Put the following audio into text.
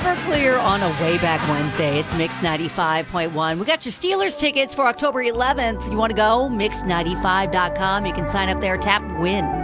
Everclear on a way back Wednesday. It's Mix 95.1. We got your Steelers tickets for October 11th. You want to go? Mix95.com. You can sign up there, tap, win.